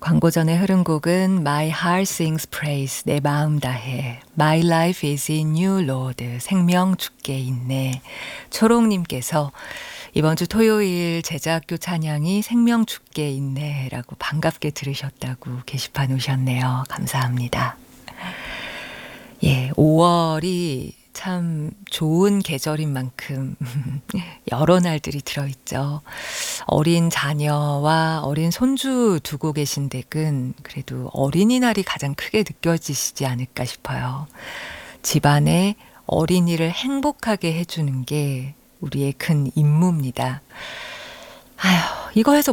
광고 전에 흐른 곡은 My Heart Sings Praise, 내 마음 다해, My Life is in You, Lord, 생명 주께 있네. 초롱님께서 이번 주 토요일 제자학교 찬양이 생명 주께 있네 라고 반갑게 들으셨다고 게시판 오셨네요. 감사합니다. 예, 5월이 참 좋은 계절인 만큼 여러 날들이 들어있죠. 어린 자녀와 어린 손주 두고 계신 댁은 그래도 어린이날이 가장 크게 느껴지시지 않을까 싶어요. 집안에 어린이를 행복하게 해주는 게 우리의 큰 임무입니다. 아휴, 이거 해서